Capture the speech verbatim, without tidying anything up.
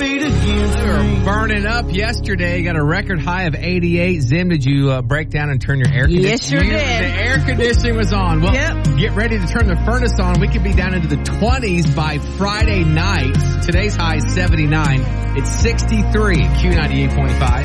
beat against We were me. burning up yesterday. Got a record high of eighty-eight. Zim, did you uh, break down and turn your air conditioning? Yes, sure You- did. The air conditioning was on. Well, Yep. get ready to turn the furnace on. We could be down into the twenties by Friday night. Today's high is seventy-nine. It's sixty-three. Q ninety-eight point five.